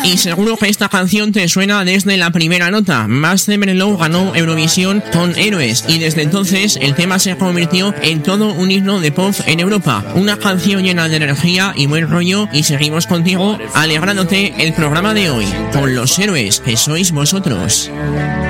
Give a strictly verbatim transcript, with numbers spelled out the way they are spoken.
Y seguro que esta canción te suena desde la primera nota. Marshmello ganó Eurovisión con Héroes y desde entonces el tema se convirtió en todo un himno de pop en Europa. Una canción llena de energía y buen rollo, y seguimos contigo alegrándote el programa de hoy con los héroes que sois vosotros.